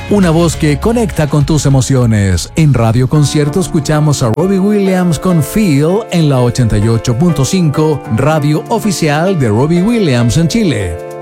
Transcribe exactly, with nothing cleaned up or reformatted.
Una voz que conecta con tus emociones. En Radio Concierto escuchamos a Robbie Williams con Feel en la ochenta y ocho punto cinco, radio oficial de Robbie Williams en Chile.